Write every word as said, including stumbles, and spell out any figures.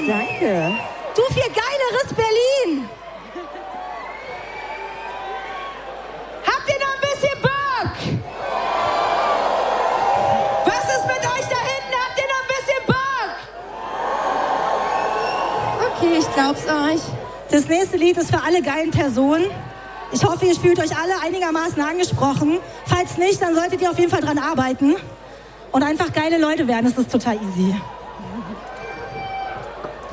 Danke. Du für geileres Berlin. Habt ihr noch ein bisschen Bock? Was ist mit euch da hinten? Habt ihr noch ein bisschen Bock? Okay, ich glaub's euch. Das nächste Lied ist für alle geilen Personen. Ich hoffe, ihr fühlt euch alle einigermaßen angesprochen. Falls nicht, dann solltet ihr auf jeden Fall dran arbeiten und einfach geile Leute werden. Das ist total easy.